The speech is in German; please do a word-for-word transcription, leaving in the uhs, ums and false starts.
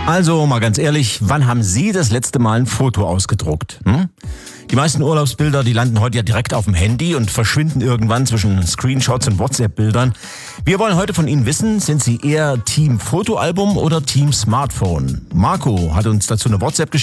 Also mal ganz ehrlich, wann haben Sie das letzte Mal ein Foto ausgedruckt? Hm? Die meisten Urlaubsbilder, die landen heute ja direkt auf dem Handy und verschwinden irgendwann zwischen Screenshots und WhatsApp-Bildern. Wir wollen heute von Ihnen wissen, sind Sie eher Team Fotoalbum oder Team Smartphone? Marco hat uns dazu eine WhatsApp geschickt.